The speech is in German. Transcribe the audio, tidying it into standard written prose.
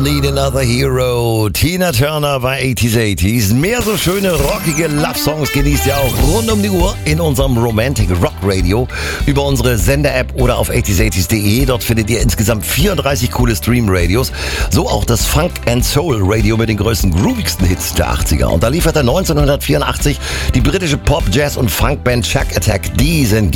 Don't Need Another Hero. Tina Turner bei 80s 80s. Mehr so schöne, rockige Love-Songs genießt ihr auch rund um die Uhr in unserem Romantic Rock Radio über unsere Sender-App oder auf 80s80s.de. Dort findet ihr insgesamt 34 coole Stream-Radios. So auch das Funk and Soul Radio mit den größten, groovigsten Hits der 80er. Und da lieferte 1984 die britische Pop-, Jazz- und Funkband Shack Attack diesen